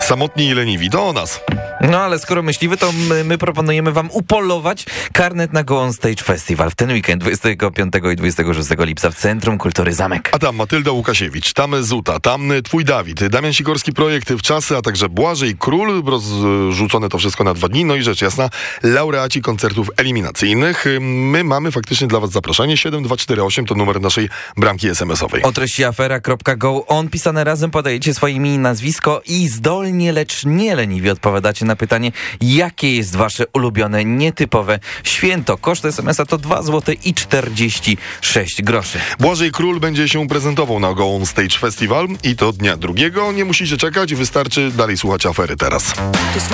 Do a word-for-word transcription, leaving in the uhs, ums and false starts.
Samotni i leniwi, to o nas. No ale skoro myśliwy, to my, my proponujemy wam upolować karnet na Go On Stage Festival w ten weekend dwudziestego piątego i dwudziestego szóstego lipca w Centrum Kultury Zamek. A tam Matylda Łukasiewicz, tam Zuta, tam twój Dawid, Damian Sikorski, projekt Wczasy, a także Błażej Król, rozrzucone to wszystko na dwa dni, no i rzecz jasna, laureaci koncertów eliminacyjnych. My mamy faktycznie dla was zaproszenie, siedem dwa cztery osiem to numer naszej bramki es em es owej. O treści afera kropka go on pisane razem podajecie swoje imię i nazwisko i zdolnie, lecz nie leniwie odpowiadacie na pytanie, jakie jest wasze ulubione, nietypowe święto. Koszt es em es a to dwa złote i czterdzieści sześć groszy. Błażej Król będzie się prezentował na Go On Stage Festival i to dnia drugiego. Nie musicie czekać, wystarczy dalej słuchać afery teraz.